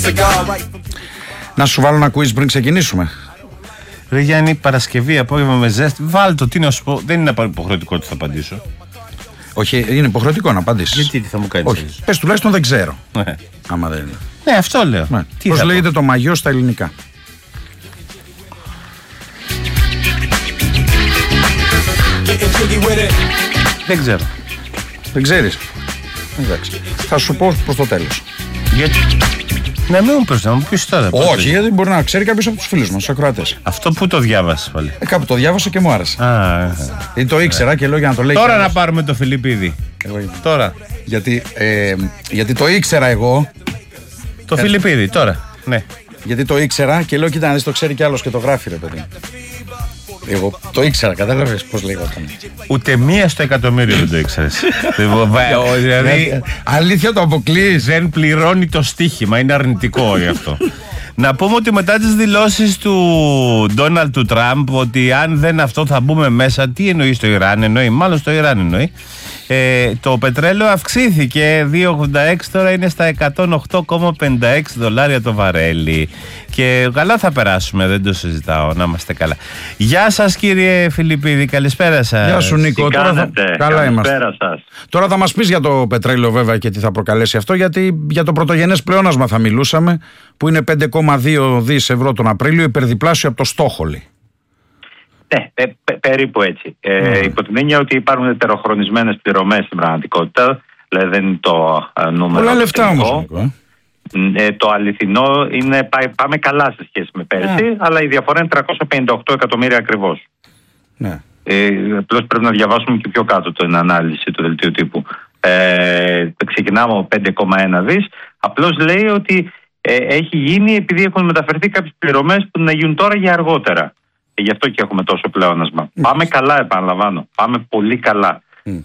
Να σου βάλω ένα quiz πριν ξεκινήσουμε. Ρε Γιάννη, Παρασκευή, απόγευμα με ζέστη. Βάλ το, τι να σου πω. Δεν είναι υποχρεωτικό ότι θα απαντήσω. Όχι, είναι υποχρεωτικό να απαντήσεις. Γιατί τι θα μου κάνεις? Όχι, πες τουλάχιστον δεν ξέρω. Ναι. Άμα δεν είναι. Ναι, αυτό λέω. Ναι. Πώς λέγεται το μαγιό στα ελληνικά? Δεν ξέρω. Δεν ξέρεις? Εντάξει. Θα σου πω προς το τέλος. Γιατί? Ναι, μην μου πες, να μου πεις τώρα. Όχι, γιατί μπορεί να ξέρει κάποιος από τους φίλους μας, τους ακροατές. Αυτό που το διάβασες πάλι? Κάπου το διάβασα και μου άρεσε. Το ήξερα και λέω για να το λέει. Τώρα να πάρουμε το Φιλιππίδη. Τώρα. Γιατί το ήξερα εγώ. Το Φιλιππίδη, τώρα. Ναι. Γιατί το ήξερα και λέω, κοίτα να δεις, το ξέρει κι άλλος και το γράφει, ρε παιδί. Εγώ το ήξερα, κατάλαβες πώς λέγονταν. Ούτε μία στο εκατομμύριο δεν το ήξερες. Δηλαδή, αλήθεια το αποκλείεις? Δεν πληρώνει το στοίχημα, είναι αρνητικό γι' αυτό. Να πούμε ότι μετά τις δηλώσεις του Ντόναλντ του Τραμπ ότι αν δεν αυτό θα μπούμε μέσα, τι εννοεί στο Ιράν? Εννοεί, μάλλον στο Ιράν εννοεί. Το πετρέλαιο αυξήθηκε 2,86, τώρα είναι στα $108,56 το βαρέλι. Και καλά θα περάσουμε, δεν το συζητάω, να είμαστε καλά. Γεια σας κύριε Φιλιππίδη, καλησπέρα σας. Γεια σου Νίκο, καλά είμαστε. Σας. Τώρα θα μας πεις για το πετρέλαιο βέβαια και τι θα προκαλέσει αυτό, γιατί για το πρωτογενές πλεόνασμα θα μιλούσαμε, που είναι 5,2 δις ευρώ τον Απρίλιο, υπερδιπλάσιο από το Στόχολι. Ναι, περίπου έτσι. Υπό την έννοια ότι υπάρχουν ετεροχρονισμένες πληρωμές στην πραγματικότητα, δηλαδή δεν είναι το νούμερο. Πολλά λεφτά όμως. Το αληθινό είναι πάμε καλά σε σχέση με πέρσι, αλλά η διαφορά είναι 358 εκατομμύρια ακριβώς. Ναι. Απλώς πρέπει να διαβάσουμε και πιο κάτω την ανάλυση του δελτίου τύπου. Ξεκινάμε από 5,1 δις. Απλώς λέει ότι έχει γίνει επειδή έχουν μεταφερθεί κάποιες πληρωμές που να γίνουν τώρα για αργότερα. Γι' αυτό και έχουμε τόσο πλεόνασμα. Πάμε καλά, επαναλαμβάνω. Πάμε πολύ καλά.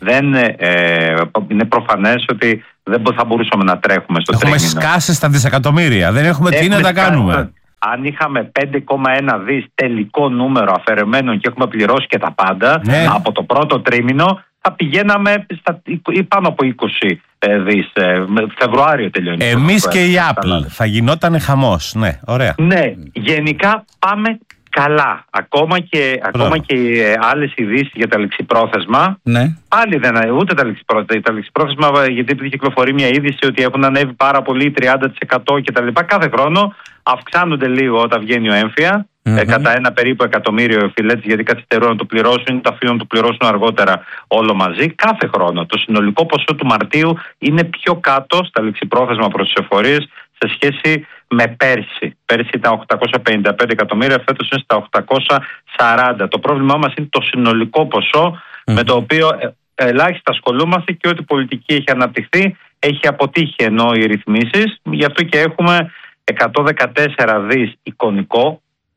Είναι προφανές ότι δεν θα μπορούσαμε να τρέχουμε στο τρίμηνο. Έχουμε σκάσει στα δισεκατομμύρια. Δεν έχουμε τι να τα κάνουμε. Αν είχαμε 5,1 δις τελικό νούμερο αφαιρεμένο και έχουμε πληρώσει και τα πάντα, από το πρώτο τρίμηνο θα πηγαίναμε πάνω από 20 δις. Φεβρουάριο τελειώνει. Εμείς και η Apple. Θα γινόταν χαμός. Ναι, ωραία. Ναι, γενικά πάμε καλά. Ακόμα και άλλες ειδήσεις για τα ληξιπρόθεσμα. Ναι. Πάλι δεν ούτε τα ληξιπρόθεσμα, γιατί επειδή κυκλοφορεί μια είδηση ότι έχουν ανέβει πάρα πολύ 30% κτλ. Κάθε χρόνο αυξάνονται λίγο όταν βγαίνει ο έμφυα. Κατά ένα περίπου εκατομμύριο φιλέτες, γιατί καθυστερούν να το πληρώσουν ή τα αφήνουν να το πληρώσουν αργότερα όλο μαζί. Κάθε χρόνο. Το συνολικό ποσό του Μαρτίου είναι πιο κάτω στα ληξιπρόθεσμα προς τις εφορίες σε σχέση με πέρσι. Πέρσι ήταν 855 εκατομμύρια, φέτος είναι στα 840. Το πρόβλημά μας είναι το συνολικό ποσό με το οποίο ελάχιστα ασχολούμαστε και ό,τι πολιτική έχει αναπτυχθεί έχει αποτύχει ενώ οι ρυθμίσεις. Γι' αυτό και έχουμε 114 δις εικονικό,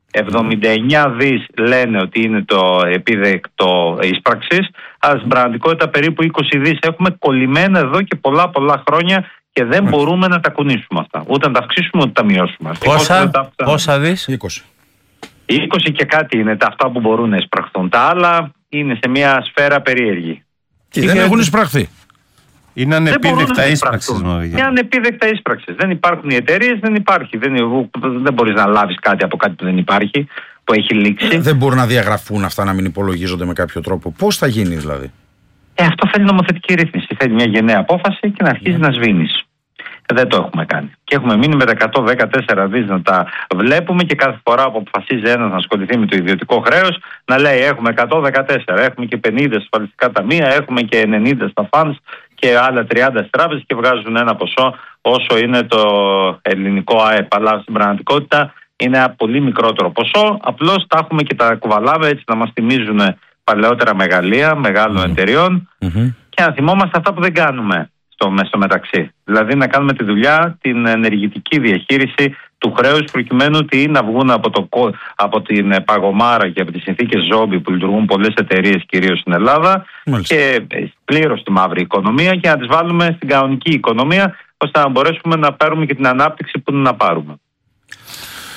79 δις λένε ότι είναι το επίδεκτο ίσπραξης, αλλά στην πραγματικότητα περίπου 20 δις έχουμε κολλημένα εδώ και πολλά χρόνια και δεν μπορούμε να τα κουνήσουμε αυτά. Ούτε να τα αυξήσουμε ούτε να τα μειώσουμε. Πόσα δις? 20 και κάτι είναι τα αυτά που μπορούν να εισπραχθούν. Τα άλλα είναι σε μια σφαίρα περίεργη. Και δεν έχουν εισπραχθεί. Είναι ανεπίδεκτα ίσπραξης. Είναι ανεπίδεκτα ίσπραξης. Δεν υπάρχουν οι εταιρείες, δεν υπάρχει. Δεν μπορείς να λάβεις κάτι από κάτι που δεν υπάρχει, που έχει λήξει. Δεν μπορούν να διαγραφούν αυτά, να μην υπολογίζονται με κάποιο τρόπο. Πώς θα γίνει δηλαδή? Αυτό θέλει νομοθετική ρύθμιση. Θέλει μια γενναία απόφαση και να αρχίσει να σβήνεις. Δεν το έχουμε κάνει. Και έχουμε μείνει με τα 114 δις να τα βλέπουμε και κάθε φορά που αποφασίζει ένας να ασχοληθεί με το ιδιωτικό χρέος να λέει έχουμε 114, έχουμε και 50 ασφαλιστικά ταμεία, έχουμε και 90 στα funds και άλλα 30 στις τράπεζες και βγάζουν ένα ποσό όσο είναι το ελληνικό ΑΕΠ. Αλλά στην πραγματικότητα είναι ένα πολύ μικρότερο ποσό. Απλώς τα έχουμε και τα κουβαλάμε έτσι να μας θυμίζουν παλαιότερα μεγαλεία, μεγάλων εταιριών και να θυμόμαστε αυτά που δεν κάνουμε στο μεταξύ. Δηλαδή να κάνουμε τη δουλειά, την ενεργητική διαχείριση του χρέους προκειμένου ότι να βγουν από την παγωμάρα και από τις συνθήκες ζόμπι που λειτουργούν πολλές εταιρείες κυρίως στην Ελλάδα και πλήρως στη μαύρη οικονομία και να τις βάλουμε στην κανονική οικονομία ώστε να μπορέσουμε να πάρουμε και την ανάπτυξη που είναι να πάρουμε.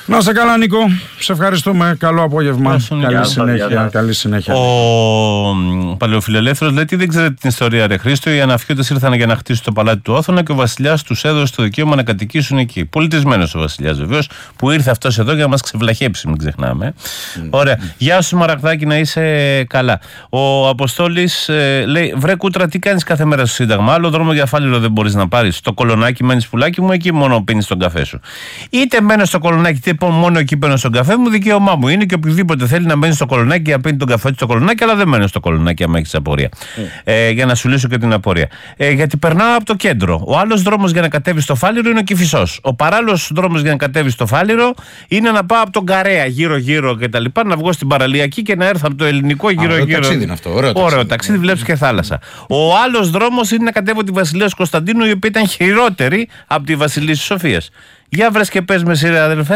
Να είσαι καλά, Νίκο. Σε ευχαριστούμε. Καλό απόγευμα. Καλή συνέχεια. Ο Παλαιοφιλελεύθερος λέει: τι δεν ξέρετε την ιστορία, ρε Χρήστο. Οι αναφιώτες ήρθαν για να χτίσουν το παλάτι του Όθωνα και ο βασιλιάς τους έδωσε το δικαίωμα να κατοικήσουν εκεί. Πολιτισμένος ο βασιλιάς, βεβαίως, που ήρθε αυτός εδώ για να μας ξεβλαχέψει, μην ξεχνάμε. Ωραία. Γεια σου, Μαραγδάκη, να είσαι καλά. Ο Αποστόλης λέει: βρε κούτρα, τι κάνεις κάθε μέρα στο Σύνταγμα? Άλλο δρόμο για Φάληρο δεν μπορείς να πάρεις? Στο Κολονάκι μένεις, πουλάκι μου, εκεί μόνο πίνεις τον καφέ σου. Είτε μένω στο Κολονάκι, είτε μόνο εκεί παίρνω στον καφέ μου, δικαίωμά μου είναι, και οποιοδήποτε θέλει να μένει στο Κολονάκι και να πίνει τον καφέ του στο Κολονάκι, αλλά δεν μένω στο Κολονάκι άμα έχεις απορία. Για να σου λύσω και την απορία. Γιατί περνάω από το κέντρο. Ο άλλος δρόμος για να κατέβει στο Φάληρο είναι ο Κηφισός. Ο παράλληλος δρόμος για να κατέβει στο Φάληρο είναι να πάω από τον Καρέα γύρω-γύρω κτλ. Να βγω στην Παραλιακή και να έρθω από το Ελληνικό γύρω-γύρω. Ωραίο ταξίδι, βλέπεις και θάλασσα. Ο άλλος δρόμος είναι να κατέβω τη Βασιλείας Κωνσταντίνου, η οποία ήταν χειρότερη από τη Βασιλής της Σοφίας. Για βρες και πες με σειρά, αδελφέ.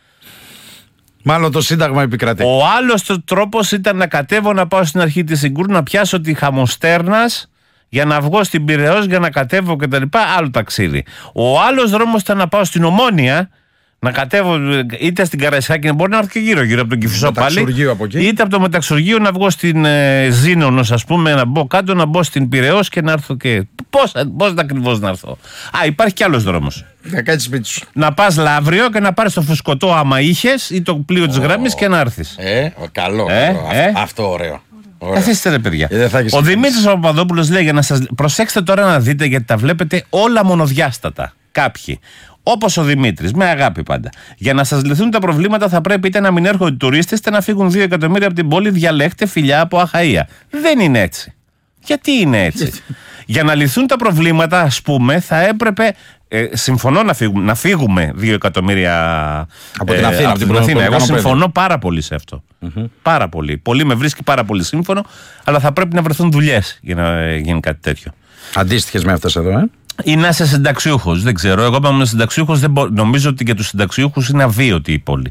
Μάλλον το Σύνταγμα επικρατεί. Ο άλλος τρόπος ήταν να κατέβω, να πάω στην αρχή της Συγκούρου, να πιάσω τη Χαμοστέρνας για να βγω στην Πειραιώς, για να κατέβω κτλ. Άλλο ταξίδι. Ο άλλος δρόμος ήταν να πάω στην Ομόνια, να κατέβω είτε στην Καραϊσκάκη, μπορεί να έρθω και γύρω-γύρω από τον Κυφισό πάλι, είτε από το Μεταξουργείο να βγω στην Ζήνονος, ας πούμε, να μπω κάτω, να μπω στην Πειραιώς και να έρθω και. Πώς ακριβώς να έρθω? Υπάρχει κι άλλος δρόμος. Να πας Λαύριο και να πάρεις το φουσκωτό άμα είχες, ή το πλοίο της γραμμής και να έρθεις. Καλό. Αυτό ωραίο. Καθίστε, ρε παιδιά. Ο Δημήτρης Παπαδόπουλος λέει: για να σας. Προσέξτε τώρα να δείτε, γιατί τα βλέπετε όλα μονοδιάστατα. Κάποιοι. Όπως ο Δημήτρης, με αγάπη πάντα. Για να σας λυθούν τα προβλήματα, θα πρέπει είτε να μην έρχονται τουρίστες, είτε να φύγουν 2 εκατομμύρια από την πόλη. Διαλέχτε φιλιά από Αχαΐα. Δεν είναι έτσι. Γιατί είναι έτσι? Για να λυθούν τα προβλήματα, ας πούμε, θα έπρεπε. Συμφωνώ να φύγουμε 2 εκατομμύρια από την Αθήνα. Από την Αθήνα. Εγώ συμφωνώ πάρα πολύ σε αυτό. Πάρα πολύ. Πολύ με βρίσκει πάρα πολύ σύμφωνο, αλλά θα πρέπει να βρεθούν δουλειές για να γίνει κάτι τέτοιο. Αντίστοιχες με αυτές εδώ, Ή να είσαι συνταξιούχος. Δεν ξέρω. Εγώ, αν ήμουν συνταξιούχος, νομίζω ότι για τους συνταξιούχους είναι αβίωτη η πόλη.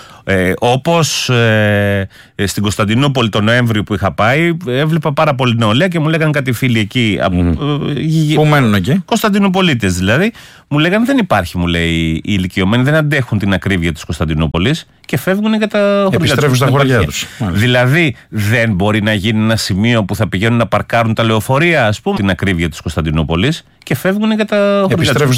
Όπως στην Κωνσταντινούπολη τον Νοέμβριο που είχα πάει, έβλεπα πάρα πολύ νεολαία και μου λέγανε κάτι φίλοι εκεί. Πού μένουν εκεί? Κωνσταντινουπολίτες δηλαδή. Μου λέγανε δεν υπάρχει, μου λέει, οι ηλικιωμένοι δεν αντέχουν την ακρίβεια της Κωνσταντινούπολης και φεύγουν για τα χωριά τους. Επιστρέφουν στα χωριά τους. Δηλαδή δεν μπορεί να γίνει ένα σημείο που θα πηγαίνουν να παρκάρουν τα λεωφορεία, ας πούμε, την ακρίβεια της Κωνσταντινούπολης και φεύγουν για τα χωριά τους.